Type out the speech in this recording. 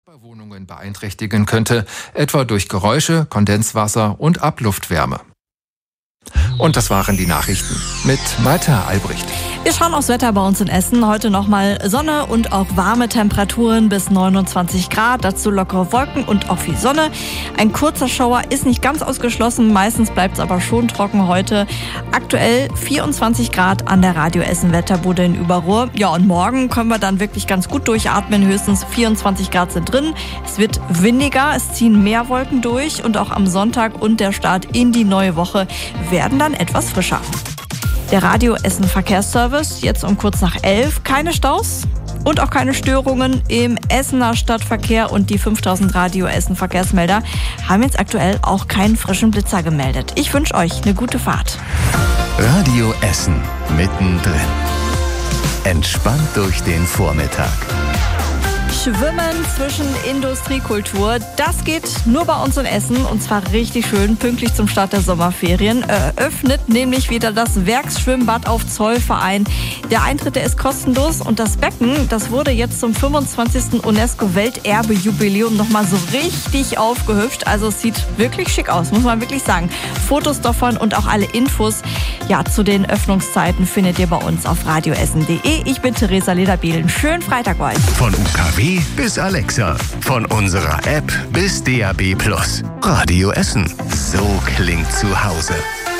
Wohnungen beeinträchtigen könnte, etwa durch Geräusche, Kondenswasser und Abluftwärme. Und das waren die Nachrichten mit Malte Albrecht. Wir schauen aufs Wetter bei uns in Essen. Heute nochmal Sonne und auch warme Temperaturen bis 29 Grad. Dazu lockere Wolken und auch viel Sonne. Ein kurzer Schauer ist nicht ganz ausgeschlossen. Meistens bleibt es aber schon trocken heute. Aktuell 24 Grad an der Radio Essen Wetterbude in Überruhr. Ja, und morgen können wir dann wirklich ganz gut durchatmen. Höchstens 24 Grad sind drin. Es wird windiger, es ziehen mehr Wolken durch. Und auch am Sonntag und der Start in die neue Woche werden dann etwas frischer. Der Radio Essen Verkehrsservice, jetzt um kurz nach 11. Keine Staus und auch keine Störungen im Essener Stadtverkehr. Und die 5000 Radio Essen Verkehrsmelder haben jetzt aktuell auch keinen frischen Blitzer gemeldet. Ich wünsche euch eine gute Fahrt. Radio Essen mittendrin. Entspannt durch den Vormittag. Schwimmen zwischen Industriekultur, das geht nur bei uns in Essen und zwar richtig schön, pünktlich zum Start der Sommerferien. Eröffnet nämlich wieder das Werksschwimmbad auf Zollverein. Der Eintritt, der ist kostenlos und das Becken, das wurde jetzt zum 25. UNESCO-Welterbe-Jubiläum nochmal so richtig aufgehübscht. Also es sieht wirklich schick aus, muss man wirklich sagen. Fotos davon und auch alle Infos zu den Öffnungszeiten findet ihr bei uns auf radioessen.de. Ich bin Theresa Lederbielen. Schönen Freitag euch. Von UKW bis Alexa, von unserer App bis DAB+. Radio Essen. So klingt zu Hause.